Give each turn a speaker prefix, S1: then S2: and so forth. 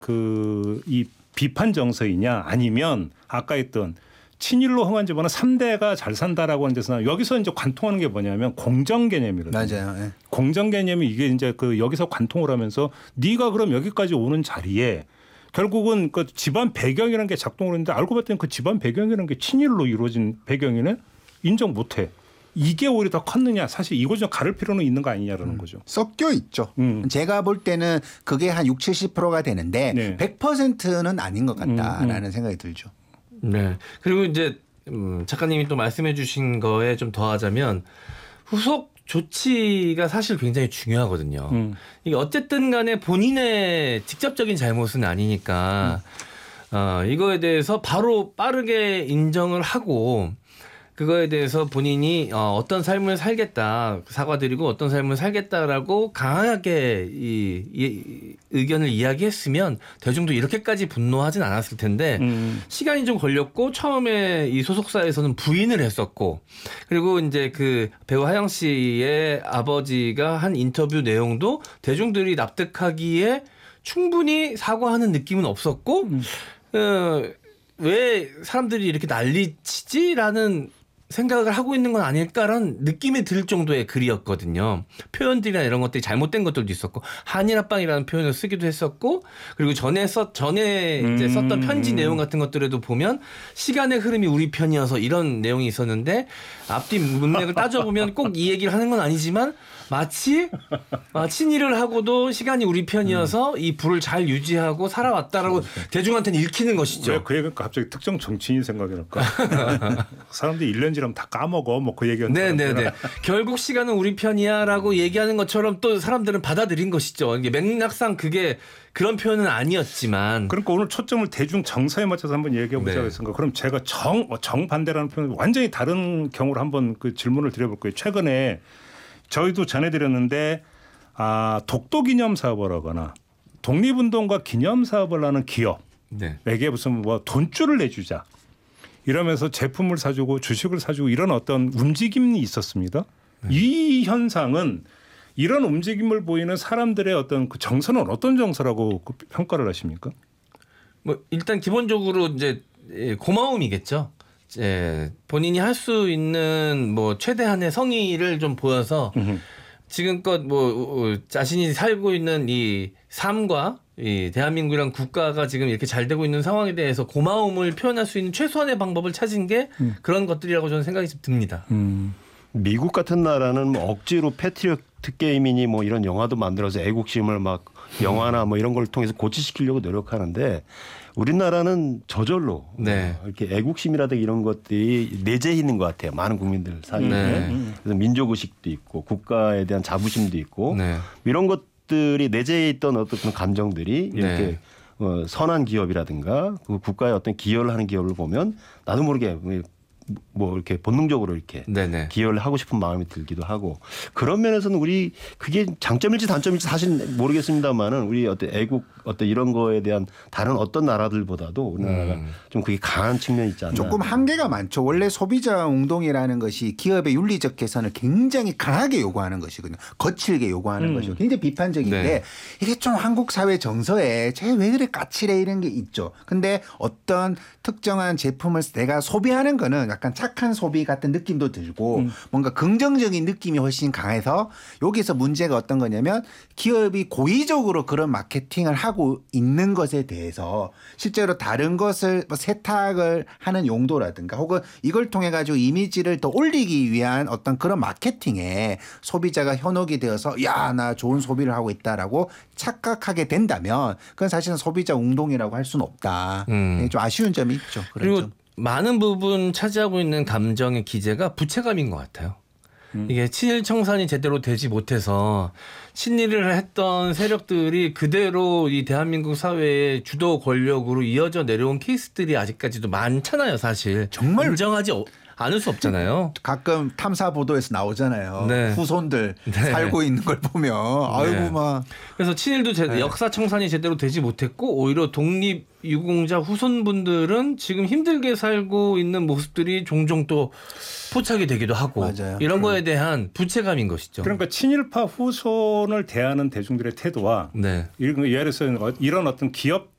S1: 이 비판 정서이냐 아니면 아까 했던 친일로 흥한 집안은 3대가 잘 산다라고 하는 데서 여기서 이제 관통하는 게 뭐냐면 공정 개념이거든요.
S2: 맞아요. 네.
S1: 공정 개념이 이게 이제 여기서 관통을 하면서 네가 그럼 여기까지 오는 자리에 결국은 그 집안 배경이라는 게 작동을 했는데 알고 봤더니 그 집안 배경이라는 게 친일로 이루어진 배경이네 인정 못해. 이게 오히려 더 컸느냐. 사실 이거 좀 가를 필요는 있는 거 아니냐라는 거죠.
S2: 섞여 있죠. 제가 볼 때는 그게 한 60, 70%가 되는데
S1: 네.
S2: 100%는 아닌 것 같다라는 생각이 들죠.
S3: 네. 그리고 이제 작가님이 또 말씀해 주신 거에 좀 더하자면 후속 조치가 사실 굉장히 중요하거든요. 이게 어쨌든 간에 본인의 직접적인 잘못은 아니니까 이거에 대해서 바로 빠르게 인정을 하고 그거에 대해서 본인이 어떤 삶을 살겠다 사과드리고 어떤 삶을 살겠다라고 강하게 이 의견을 이야기했으면 대중도 이렇게까지 분노하진 않았을 텐데 시간이 좀 걸렸고 처음에 이 소속사에서는 부인을 했었고 그리고 이제 그 배우 하영 씨의 아버지가 한 인터뷰 내용도 대중들이 납득하기에 충분히 사과하는 느낌은 없었고 왜 사람들이 이렇게 난리치지라는 생각을 하고 있는 건 아닐까라는 느낌이 들 정도의 글이었거든요. 표현들이나 이런 것들이 잘못된 것들도 있었고 한일합방이라는 표현을 쓰기도 했었고 그리고 전에 이제 썼던 편지 내용 같은 것들에도 보면 시간의 흐름이 우리 편이어서 이런 내용이 있었는데 앞뒤 문맥을 따져보면 꼭 이 얘기를 하는 건 아니지만 마치 친일을 하고도 시간이 우리 편이어서 이 부를 잘 유지하고 살아왔다라고 대중한테는 읽히는 것이죠.
S1: 왜 그 얘기가 갑자기 특정 정치인 생각이 날까? 사람들이 1년 지나면 다 까먹어. 뭐 그 얘기였는데.
S3: 네네네. 결국 시간은 우리 편이야라고 얘기하는 것처럼 또 사람들은 받아들인 것이죠. 이게 맥락상 그게 그런 표현은 아니었지만.
S1: 그러니까 오늘 초점을 대중 정서에 맞춰서 한번 얘기해 보자고 했습니다. 그럼 제가 정반대라는 표현 완전히 다른 경우로 한번 그 질문을 드려볼 거예요. 최근에 저희도 전해드렸는데 독도 기념 사업을 하거나 독립운동가 기념 사업을 하는 기업에게 무슨 뭐 돈줄을 내주자 이러면서 제품을 사주고 주식을 사주고 이런 어떤 움직임이 있었습니다. 이 현상은 이런 움직임을 보이는 사람들의 어떤 그 정서는 어떤 정서라고 평가를 하십니까?
S3: 뭐 일단 기본적으로 이제 고마움이겠죠. 본인이 할 수 있는 뭐 최대한의 성의를 좀 보여서 지금껏 뭐 자신이 살고 있는 이 삶과 이 대한민국이란 국가가 지금 이렇게 잘 되고 있는 상황에 대해서 고마움을 표현할 수 있는 최소한의 방법을 찾은 게 그런 것들이라고 저는 생각이 듭니다.
S4: 미국 같은 나라는 뭐 억지로 패트리어트 게임이니 뭐 이런 영화도 만들어서 애국심을 막 영화나 뭐 이런 걸 통해서 고취시키려고 노력하는데 우리나라는 저절로 이렇게 애국심이라든가 이런 것들이 내재해 있는 것 같아요. 많은 국민들 사이에. 그래서 민족의식도 있고 국가에 대한 자부심도 있고 이런 것들이 내재해 있던 어떤 그런 감정들이 이렇게 선한 기업이라든가 그 국가의 어떤 기여를 하는 기업을 보면 나도 모르게 뭐 이렇게 본능적으로 이렇게 기여를 하고 싶은 마음이 들기도 하고 그런 면에서는 우리 그게 장점일지 단점일지 사실 모르겠습니다만은 우리 어떤 애국 어떤 이런 거에 대한 다른 어떤 나라들보다도 우리나라가 좀 그게 강한 측면이 있지 않나.
S2: 조금 한계가 많죠. 원래 소비자 운동이라는 것이 기업의 윤리적 개선을 굉장히 강하게 요구하는 것이거든요. 거칠게 요구하는 것이고 굉장히 비판적인데 이게 좀 한국 사회 정서에 쟤 왜 그래 까칠해 이런 게 있죠. 근데 어떤 특정한 제품을 내가 소비하는 거는 약간 착한 소비 같은 느낌도 들고 뭔가 긍정적인 느낌이 훨씬 강해서 여기서 문제가 어떤 거냐면 기업이 고의적으로 그런 마케팅을 하고 있는 것에 대해서 실제로 다른 것을 뭐 세탁을 하는 용도라든가 혹은 이걸 통해 가지고 이미지를 더 올리기 위한 어떤 그런 마케팅에 소비자가 현혹이 되어서 야, 나 좋은 소비를 하고 있다라고 착각하게 된다면 그건 사실은 소비자 운동이라고 할 수는 없다. 좀 아쉬운 점이 있죠.
S3: 그리고 많은 부분 차지하고 있는 감정의 기제가 부채감인 것 같아요. 이게 친일 청산이 제대로 되지 못해서 친일을 했던 세력들이 그대로 이 대한민국 사회의 주도 권력으로 이어져 내려온 케이스들이 아직까지도 많잖아요, 사실.
S2: 정말
S3: 인정하지 않을 수 없잖아요.
S2: 가끔 탐사 보도에서 나오잖아요.
S3: 네.
S2: 후손들
S3: 네.
S2: 살고 있는 걸 보면 아이고 막.
S3: 그래서 친일도 역사 청산이 제대로 되지 못했고 오히려 독립유공자 후손분들은 지금 힘들게 살고 있는 모습들이 종종 또 포착이 되기도 하고
S2: 맞아요.
S3: 이런 거에 대한 부채감인 것이죠.
S1: 그러니까 친일파 후손을 대하는 대중들의 태도와
S3: 네.
S1: 예를 들어서 이런 어떤 기업